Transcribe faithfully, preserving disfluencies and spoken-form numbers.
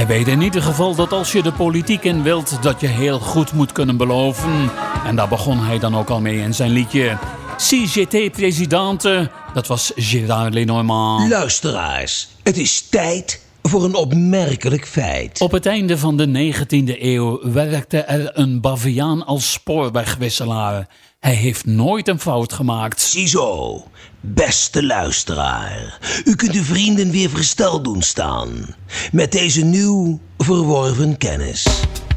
weet in ieder geval dat als je de politiek in wilt, dat je heel goed moet kunnen beloven. En daar begon hij dan ook al mee in zijn liedje. Si j'étais présidente, dat was Gérard Lenormand. Luisteraars, het is tijd voor een opmerkelijk feit. Op het einde van de negentiende eeuw werkte er een baviaan als spoorwegwisselaar. Hij heeft nooit een fout gemaakt. Ziezo, beste luisteraar. U kunt uw vrienden weer versteld doen staan met deze nieuw verworven kennis.